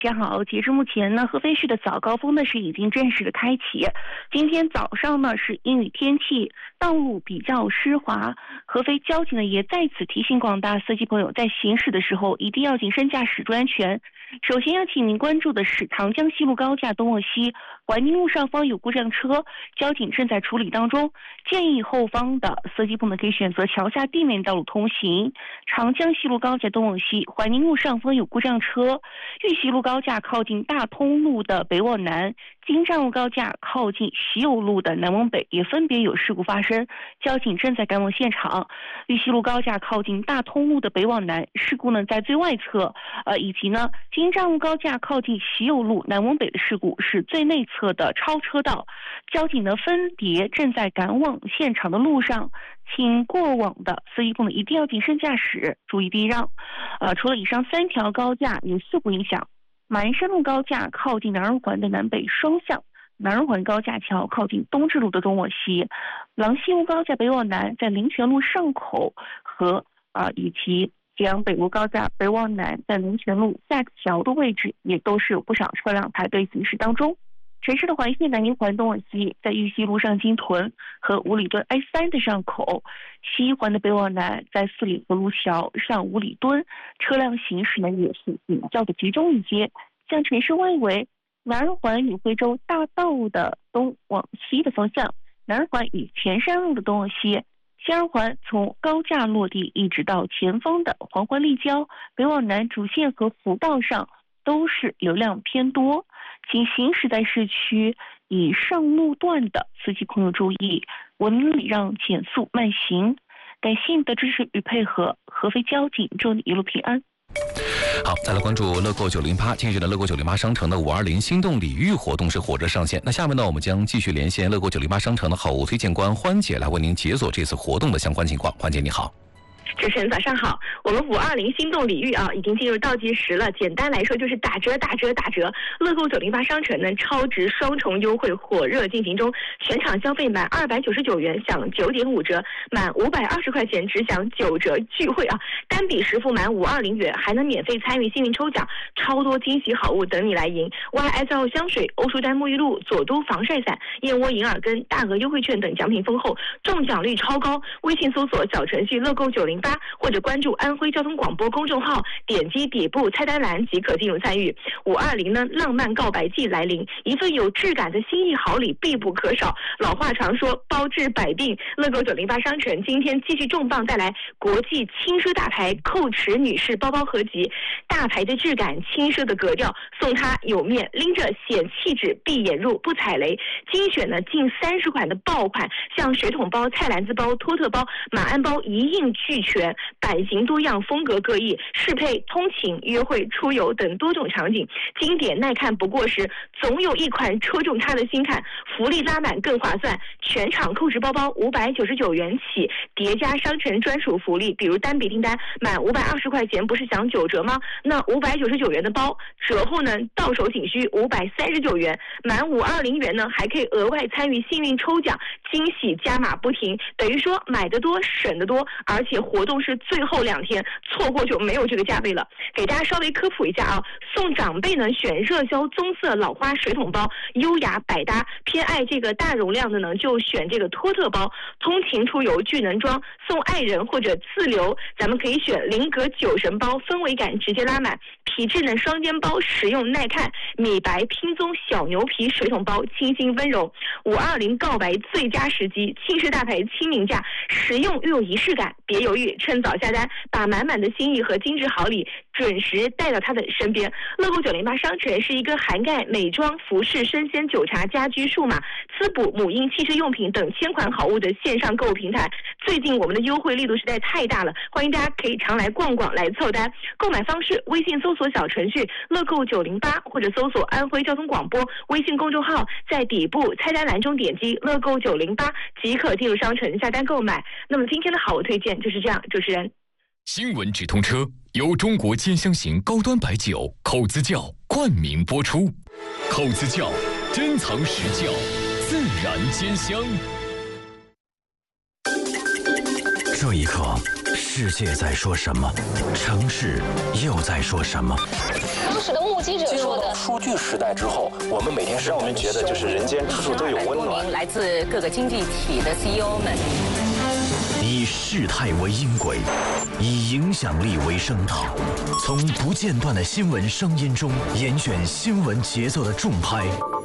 大家好，截至目前呢，合肥市的早高峰呢是已经正式的开启。今天早上呢是阴雨天气，道路比较湿滑。合肥交警呢也在此提醒广大司机朋友，在行驶的时候一定要谨慎驾驶，注意安全。首先要请您关注的是长江西路高架东往西环宁路上方有故障车，交警正在处理当中，建议后方的司机朋友可以选择桥下地面道路通行。长江西路高架东往西环宁路上方有故障车，玉溪路高架靠近大通路的北往南，京站路高架靠近喜友路的南往北也分别有事故发生，交警正在赶往现场。玉溪路高架靠近大通路的北往南，事故呢在最外侧，以及呢京站路高架靠近喜友路南往北的事故是最内侧的超车道，交警呢分别正在赶往现场的路上，请过往的司机朋友一定要谨慎驾驶，注意避让。除了以上3条高架有事故影响，马鞍山路高架靠近南二环的南北双向，南二环高架桥靠近东直路的东往西，廊西路高架北往南在灵泉路上口和以及济阳北路高架北往南在灵泉路下桥的位置也都是有不少车辆排队行驶当中。城市的环线南一环东往西在玉溪路上京屯和五里墩 A3 的上口，西一环的北往南在四里河路桥上五里墩，车辆行驶呢也是比较的集中一些。像城市外围南二环与惠州大道的东往西的方向，南二环与泉山路的东往西，西二环从高架落地一直到前方的黄环立交北往南主线和辅道上都是流量偏多，请行驶在市区以上路段的司机朋友注意文明礼让，减速慢行。感谢你的支持与配合，合肥交警祝你一路平安。 好，再来关注乐购908。近日的乐购908商城的520心动礼遇活动是火热上线。那下面呢，我们将继续连线乐购908商城的好物推荐官欢姐来为您解锁这次活动的相关情况。欢姐你好。 主持人早上好，我们520心动礼遇已经进入倒计时了。简单来说就是打折。乐购908商城呢超值双重优惠火热进行中，全场消费满299元享9.5折，满520块钱只享9折聚会单笔实付满520元还能免费参与幸运抽奖，超多惊喜好物等你来赢。YSL 香水、欧舒丹沐浴露、佐都防晒伞、燕窝银耳根、大额优惠券等奖品丰厚，中奖率超高。微信搜索小程序乐购908或者关注安徽交通广播公众号，点击底部菜单栏即可进入参与。520呢，浪漫告白季来临，一份有质感的心意好礼必不可少。老话常说包治百病，乐购908商城今天继续重磅带来国际轻奢大牌蔻驰女士包包合集，大牌的质感，轻奢的格调，送它有面，拎着显气质，闭眼入不踩雷。精选呢近30款的爆款，像水桶包、菜篮子包、托特包、马鞍包一应俱全，版型多样，风格各异，适配通勤、约会、出游等多种场景，经典耐看不过时，总有一款戳中他的心坎，福利拉满更划算。全场蔻驰包包599元起，叠加商城专属福利，比如单笔订单满520块钱不是享9折吗？那599元的包折后呢到手仅需539元，满520元呢还可以额外参与幸运抽奖，惊喜加码不停，等于说买得多省得多，而且活动是最后2天，错过就没有这个价位了。给大家稍微科普一下送长辈呢选热销棕色老花水桶包，优雅百搭；偏爱这个大容量的呢就选这个托特包，通勤出游巨能装。送爱人或者自留，咱们可以选菱格酒神包，氛围感直接拉满。皮质呢双肩包，实用耐看；米白拼棕小牛皮水桶包，清新温柔。520告白最佳时机，轻奢大牌亲民价，实用又有仪式感，别犹豫，趁早下单，把满满的心意和精致好礼准时带到他的身边。乐购908商城是一个涵盖美妆、服饰、生鲜、酒茶、家居、数码、滋补、母婴、汽车用品等1000款好物的线上购物平台。最近我们的优惠力度实在太大了，欢迎大家可以常来逛逛，来凑单。购买方式：微信搜索小程序乐购908，或者搜索安徽交通广播微信公众号，在底部菜单栏中点击乐购908即可进入商城下单购买。那么今天的好物推荐就是这样，主持人。 新闻直通车由中国尖香型高端白酒口子窖冠名播出，口子窖珍藏实窖，自然尖香。 这一刻，世界在说什么？城市又在说什么？ 当时的目击记者说的。 数据时代之后，我们每天让我们觉得就是人间处处都有温暖。 来自各个经济体的 CEO 们， 以事态为音轨，以影响力为声道，从不间断的新闻声音中严选新闻节奏的重拍。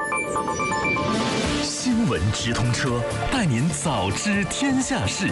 新闻直通车，带您早知天下事。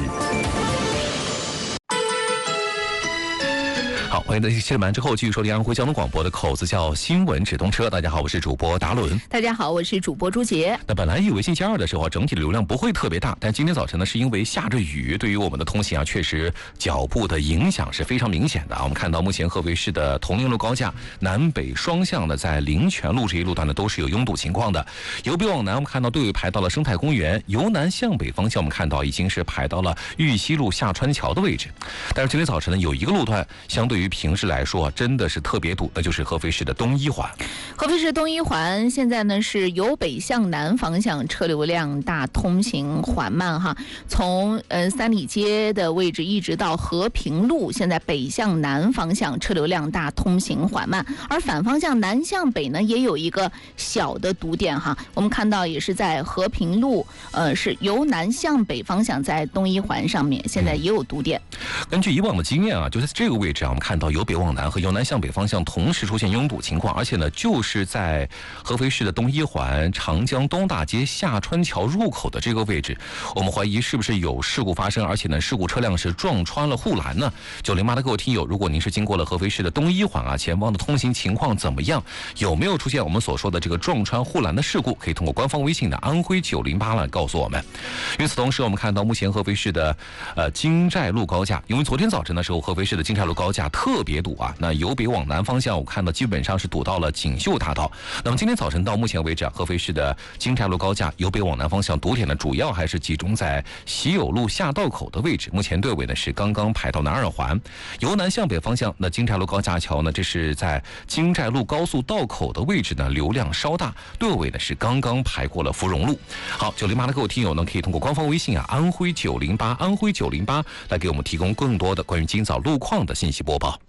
好，欢迎在新闻之后继续收听安徽交通广播的口子叫新闻直通车。大家好，我是主播达伦。 大家好，我是主播朱杰。 那本来以为星期二的时候整体的流量不会特别大，但今天早晨呢，是因为下着雨，对于我们的通行确实脚步的影响是非常明显的。我们看到目前合肥市的铜陵路高架南北双向呢，在灵泉路这一路段呢都是有拥堵情况的。由北往南，我们看到队伍排到了生态公园；由南向北方向，我们看到已经是排到了玉溪路下川桥的位置。但是今天早晨呢，有一个路段相对于平时来说真的是特别堵，那就是合肥市的东一环。 合肥市东一环现在呢是由北向南方向车流量大，通行缓慢哈。从三里街的位置一直到和平路，现在北向南方向车流量大，通行缓慢。而反方向南向北呢也有一个小的堵点哈。我们看到也是在和平路，是由南向北方向在东一环上面，现在也有堵点。 根据以往的经验啊，就在这个位置啊，我们看到由北往南和由南向北方向同时出现拥堵情况，而且呢，就是在合肥市的东一环长江东大街下川桥入口的这个位置，我们怀疑是不是有事故发生，而且呢，事故车辆是撞穿了护栏呢？908的各位听友，如果您是经过了合肥市的东一环啊，前方的通行情况怎么样？有没有出现我们所说的这个撞穿护栏的事故？可以通过官方微信的安徽908来告诉我们。与此同时，我们看到目前合肥市的金寨路高架，因为昨天早晨的时候，合肥市的金寨路高架特别堵啊。那由北往南方向，我看到基本上是堵到了锦绣大道。那么今天早晨到目前为止啊，合肥市的金寨路高架由北往南方向堵点呢，主要还是集中在喜友路下道口的位置。目前队尾呢是刚刚排到南二环。由南向北方向，那金寨路高架桥呢，这是在金寨路高速道口的位置呢，流量稍大，队尾呢是刚刚排过了芙蓉路。好，908的各位听友呢，可以通过官方微信啊，安徽908，安徽908来给我们提供更多的关于今早路况的信息播报。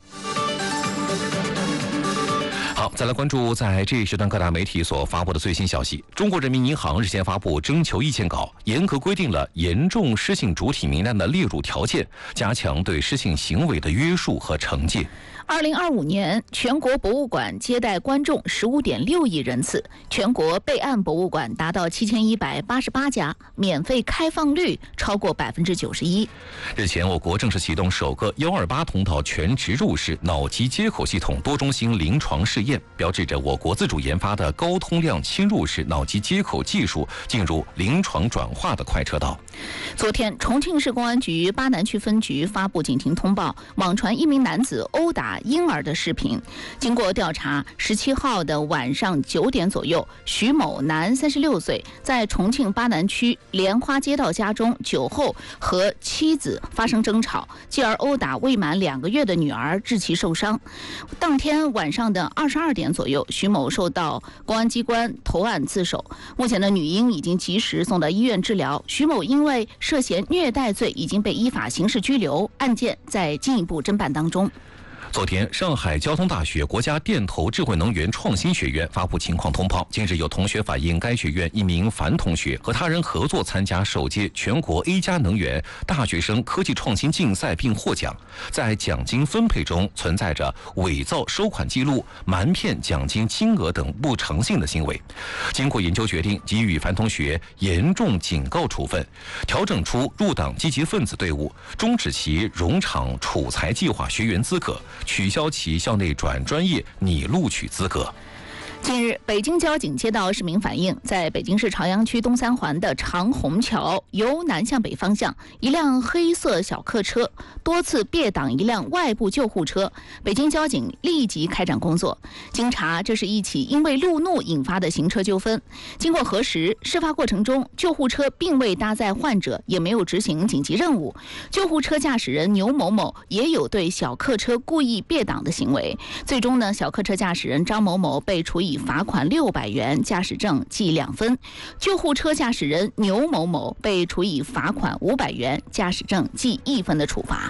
好，再来关注在这一时段各大媒体所发布的最新消息。中国人民银行日前发布征求意见稿，严格规定了严重失信主体名单的列入条件，加强对失信行为的约束和惩戒。 2025年，全国博物馆接待观众15.6亿人次，全国备案博物馆达到7188家，免费开放率超过91%。 日前，我国正式启动首个128通道全植入式脑机接口系统多中心临床试验，标志着我国自主研发的高通量侵入式脑机接口技术进入临床转化的快车道。 昨天，重庆市公安局巴南区分局发布警情通报，网传一名男子殴打婴儿的视频。经过调查，17号的晚上9点左右，徐某男36岁，在重庆巴南区莲花街道家中酒后和妻子发生争吵，继而殴打未满2个月的女儿，致其受伤。当天晚上的22点左右，徐某受到公安机关投案自首。目前的女婴已经及时送到医院治疗，徐某因为涉嫌虐待罪已经被依法刑事拘留，案件在进一步侦办当中。 昨天，上海交通大学国家电投智慧能源创新学院发布情况通报。近日有同学反映，该学院一名樊同学和他人合作参加首届全国 A+ 能源大学生科技创新竞赛并获奖，在奖金分配中存在着伪造收款记录、瞒骗奖金金额等不诚信的行为。经过研究决定，给予樊同学严重警告处分，调整出入党积极分子队伍，终止其荣场储才计划学员资格，取消其校内转专业拟录取资格。 近日，北京交警接到市民反映，在北京市朝阳区东三环的长虹桥由南向北方向，一辆黑色小客车多次别挡一辆外部救护车，北京交警立即开展工作。经查，这是一起因为路怒引发的行车纠纷。经过核实，事发过程中，救护车并未搭载患者，也没有执行紧急任务。救护车驾驶人牛某某也有对小客车故意别挡的行为。最终呢，小客车驾驶人张某某被处以罚款600元，驾驶证记2分；救护车驾驶人牛某某被处以罚款500元，驾驶证记1分的处罚。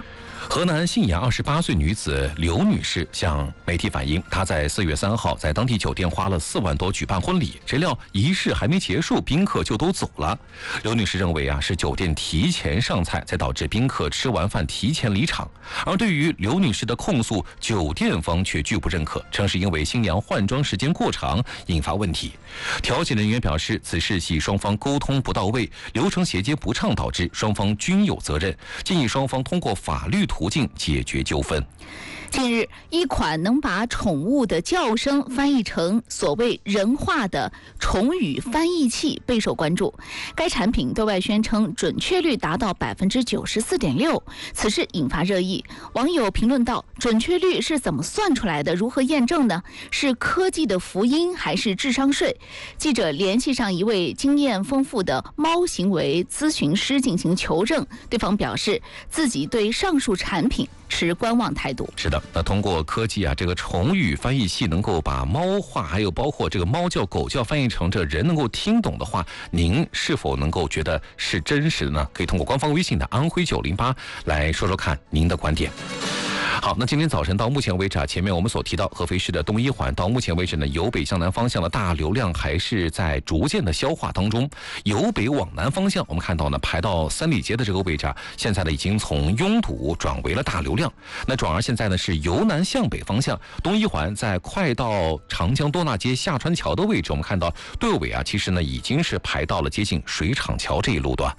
河南信阳28岁女子刘女士向媒体反映，她在4月3号在当地酒店花了4万多举办婚礼，谁料仪式还没结束，宾客就都走了。刘女士认为是酒店提前上菜，才导致宾客吃完饭提前离场。而对于刘女士的控诉，酒店方却拒不认可，称是因为新娘换装时间过长引发问题。调解人员表示，此事系双方沟通不到位，流程衔接不畅导致，双方均有责任，建议双方通过法律途径解决纠纷。 近日，一款能把宠物的叫声翻译成所谓人话的宠语翻译器备受关注。该产品对外宣称准确率达到94.6%，此事引发热议。网友评论道：准确率是怎么算出来的？如何验证呢？是科技的福音还是智商税？记者联系上一位经验丰富的猫行为咨询师进行求证，对方表示自己对上述产品持观望态度。 是的，那通过科技这个宠语翻译器能够把猫话还有包括这个猫叫狗叫翻译成这人能够听懂的话，您是否能够觉得是真实的呢？可以通过官方微信的安徽908来说说看您的观点。好，那今天早晨到目前为止前面我们所提到合肥市的东一环，到目前为止呢，由北向南方向的大流量还是在逐渐的消化当中。由北往南方向，我们看到呢，排到三里街的这个位置现在呢已经从拥堵转为了大流量。那转而现在呢是由南向北方向，东一环在快到长江多纳街下川桥的位置，我们看到队尾其实呢已经是排到了接近水厂桥这一路段。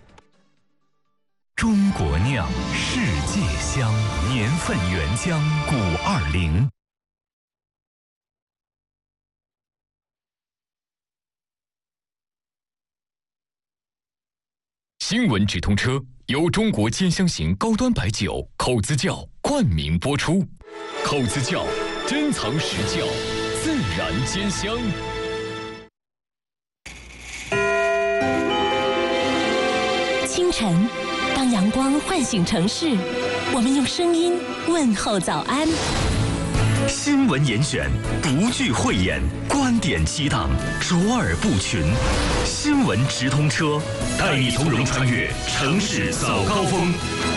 中国酿，世界香，年份原浆520。 新闻直通车由中国兼香型高端白酒口子窖冠名播出。口子窖，珍藏实窖，自然兼香。 清晨，当阳光唤醒城市，我们用声音问候早安。 新闻严选，不惧讳言，观点激荡，卓尔不群。新闻直通车，带你从容穿越城市早高峰。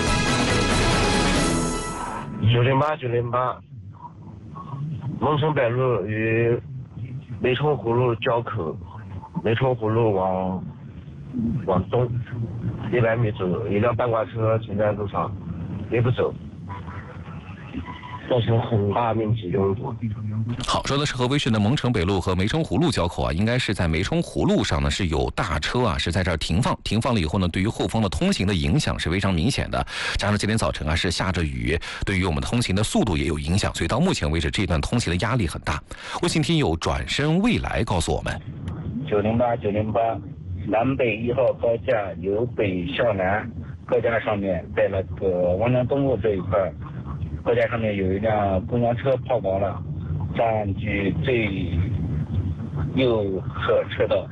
908，蒙城北路与梅冲湖路交口，梅冲湖路往东100米左右，一辆半挂车停在路上，也不走，造成很大面积拥堵。 好，说的是合肥市的蒙城北路和梅冲湖路交口应该是在梅冲湖路上呢是有大车是在这儿停放了以后呢，对于后方的通行的影响是非常明显的。加上今天早晨是下着雨，对于我们通行的速度也有影响，所以到目前为止这段通行的压力很大。微信听友转身未来告诉我们 908南北1号高架由北向南，高架上面在那个王江东路这一块，高架上面有一辆公交车抛锚了，占据最右侧车道。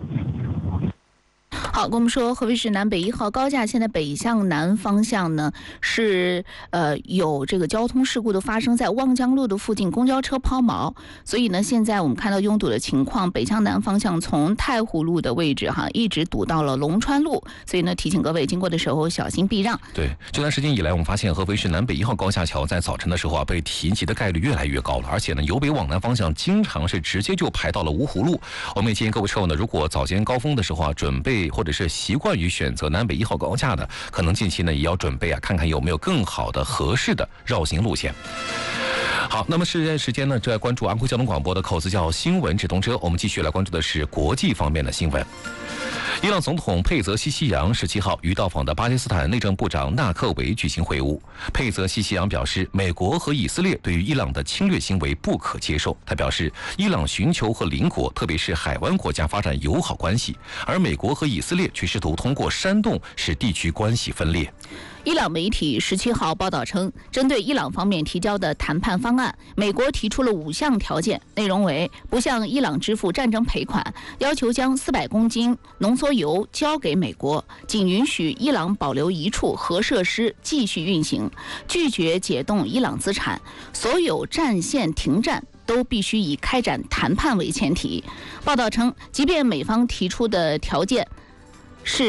好，跟我们说合肥市南北1号高架现在北向南方向呢是有这个交通事故的发生，在望江路的附近公交车抛锚，所以呢现在我们看到拥堵的情况，北向南方向从太湖路的位置一直堵到了龙川路，所以呢提醒各位经过的时候小心避让。 对，这段时间以来我们发现合肥市南北1号高架桥在早晨的时候被提及的概率越来越高了，而且呢由北往南方向经常是直接就排到了芜湖路。我们也建议各位车友呢，如果早间高峰的时候准备或者是习惯于选择南北1号高架的，可能近期呢也要准备看看有没有更好的合适的绕行路线。好，那么时间呢，在关注安徽交通广播的口子窖新闻直通车，我们继续来关注的是国际方面的新闻。伊朗总统佩泽西西扬17号与到访的巴基斯坦内政部长纳克维举行会晤。佩泽西西扬表示，美国和以色列对于伊朗的侵略行为不可接受。他表示，伊朗寻求和邻国，特别是海湾国家发展友好关系，而美国和以色列却试图通过煽动使地区关系分裂。 伊朗媒体17号报道称，针对伊朗方面提交的谈判方案，美国提出了5项条件，内容为不向伊朗支付战争赔款，要求将400公斤浓缩油交给美国，仅允许伊朗保留一处核设施继续运行，拒绝解冻伊朗资产，所有战线停战都必须以开展谈判为前提。报道称，即便美方提出的条件是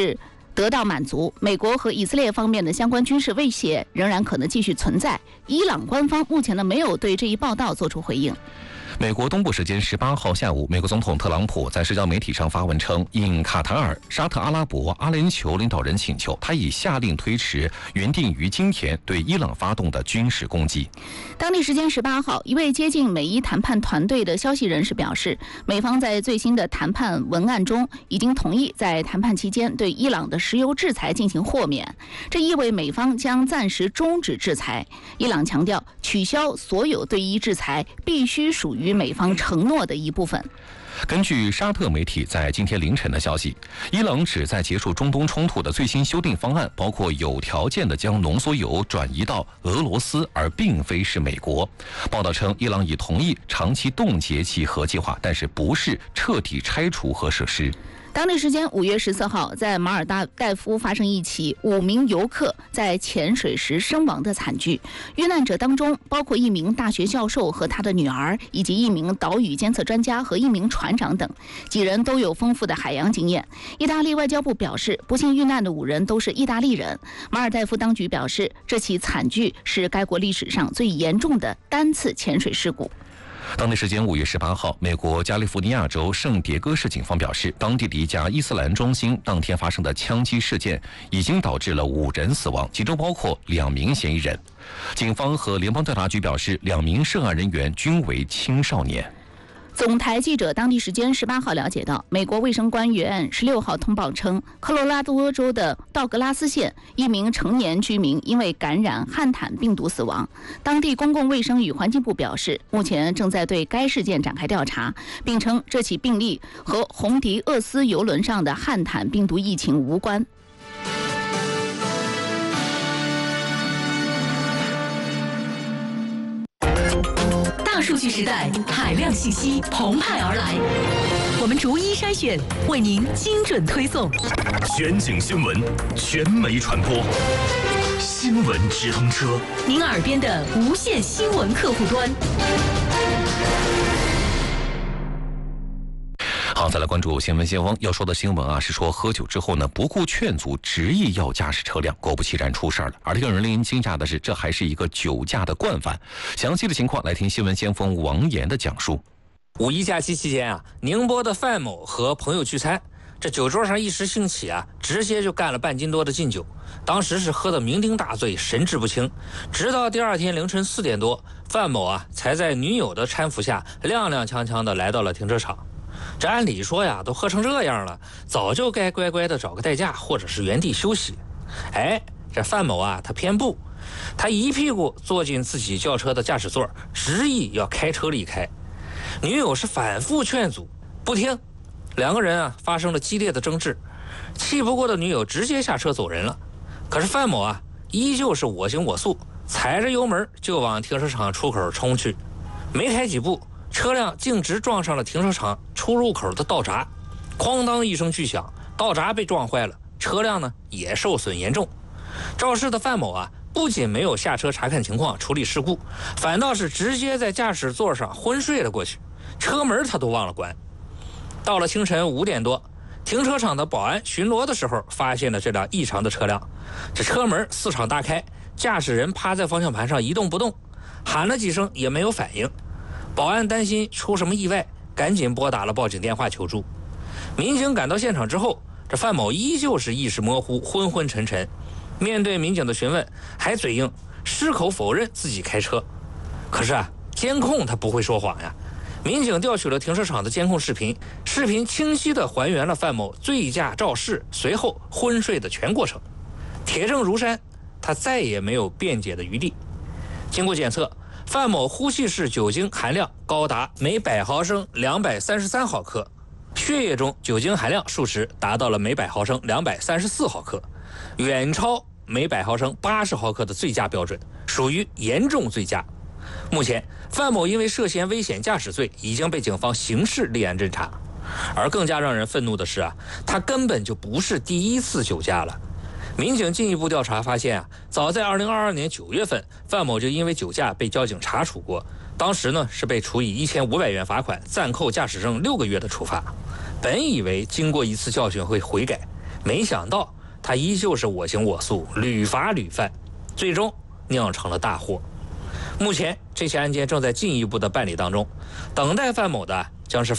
得到满足，美国和以色列方面的相关军事威胁仍然可能继续存在。伊朗官方目前呢没有对这一报道做出回应。 美国东部时间18号下午，美国总统特朗普在社交媒体上发文称，应卡塔尔、沙特阿拉伯、阿联酋领导人请求，他已下令推迟原定于今天对伊朗发动的军事攻击。 当地时间18号，一位接近美伊谈判团队的消息人士表示，美方在最新的谈判文案中已经同意在谈判期间对伊朗的石油制裁进行豁免，这意味美方将暂时终止制裁。伊朗强调，取消所有对伊制裁必须属于美方承诺的一部分。 根据沙特媒体在今天凌晨的消息，伊朗旨在结束中东冲突的最新修订方案包括有条件地将浓缩铀转移到俄罗斯，而并非是美国。报道称，伊朗已同意长期冻结其核计划，但是不是彻底拆除核设施。 当地时间5月14号，在马尔代夫发生一起5名游客在潜水时身亡的惨剧。遇难者当中包括一名大学教授和他的女儿，以及一名岛屿监测专家和一名船长等，几人都有丰富的海洋经验。意大利外交部表示，不幸遇难的5人都是意大利人。马尔代夫当局表示，这起惨剧是该国历史上最严重的单次潜水事故。 当地时间5月18号，美国加利福尼亚州圣迭戈市警方表示，当地的一家伊斯兰中心当天发生的枪击事件已经导致了5人死亡，其中包括2名嫌疑人。警方和联邦调查局表示，2名涉案人员均为青少年。 总台记者当地时间18号了解到，美国卫生官员16号通报称，科罗拉多州的道格拉斯县一名成年居民因为感染汉坦病毒死亡。当地公共卫生与环境部表示，目前正在对该事件展开调查，并称这起病例和红迪厄斯邮轮上的汉坦病毒疫情无关。 大数据时代，海量信息澎湃而来，我们逐一筛选，为您精准推送。 全景新闻，全媒传播，新闻直通车， 您耳边的无线新闻客户端。 好，再来关注新闻先锋。要说的新闻啊，是说喝酒之后呢，不顾劝阻，执意要驾驶车辆，果不其然出事了。而令人惊讶的是，这还是一个酒驾的惯犯。详细的情况来听新闻先锋王岩的讲述。 五一假期期间啊，宁波的范某和朋友聚餐，这酒桌上一时兴起啊，直接就干了半斤多的劲酒。当时是喝得酩酊大醉，神志不清。直到第二天凌晨4点多，范某啊才在女友的搀扶下，踉踉跄跄的来到了停车场。这按理说呀，都喝成这样了，早就该乖乖的找个代驾或者是原地休息。哎，这范某啊，他偏不，他一屁股坐进自己轿车的驾驶座，执意要开车离开。女友是反复劝阻，不听，两个人啊发生了激烈的争执。气不过的女友直接下车走人了。可是范某啊，依旧是我行我素，踩着油门就往停车场出口冲去。没开几步，车辆径直撞上了停车场出入口的道闸，哐当一声巨响，道闸被撞坏了，车辆呢也受损严重。肇事的范某啊，不仅没有下车查看情况处理事故，反倒是直接在驾驶座上昏睡了过去，车门他都忘了关。到了清晨5点多，停车场的保安巡逻的时候发现了这辆异常的车辆，这车门4敞大开，驾驶人趴在方向盘上一动不动，喊了几声也没有反应。保安担心出什么意外，赶紧拨打了报警电话求助。民警赶到现场之后，这范某依旧是意识模糊，昏昏沉沉。面对民警的询问，还嘴硬，矢口否认自己开车。可是啊，监控他不会说谎呀。民警调取了停车场的监控视频，视频清晰地还原了范某醉驾肇事随后昏睡的全过程，铁证如山，他再也没有辩解的余地。经过检测，范某呼气式酒精含量高达每100毫升233毫克，血液中酒精含量数值达到了每100毫升234毫克，远超每100毫升80毫克的醉驾标准，属于严重醉驾。目前，范某因为涉嫌危险驾驶罪，已经被警方刑事立案侦查。而更加让人愤怒的是啊，他根本就不是第一次酒驾了。民警进一步调查发现啊，早在2022年9月份，范某就因为酒驾被交警查处过，当时呢是被处以1500元罚款、暂扣驾驶证6个月的处罚。本以为经过一次教训会悔改，没想到他依旧是我行我素，屡罚屡犯，最终酿成了大祸。目前这起案件正在进一步的办理当中，等待范某的将是